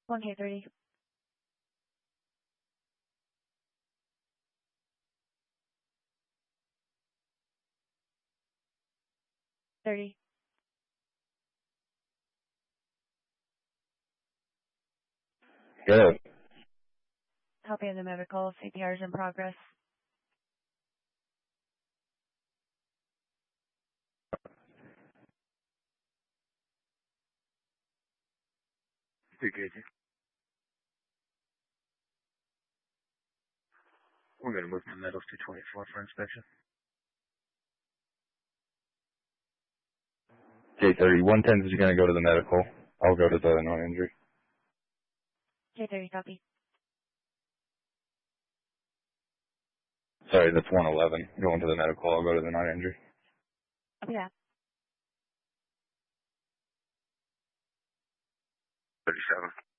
1K30. 30. Good. Copy of the medical. CPR is in progress. TKG. We're going to move to Meadows 224 for inspection. J30, 110 is going to go to the medical. I'll go to the non-injury. J30, copy. Sorry, that's 111. Going to the medical. I'll go to the non-injury. Yeah. 37.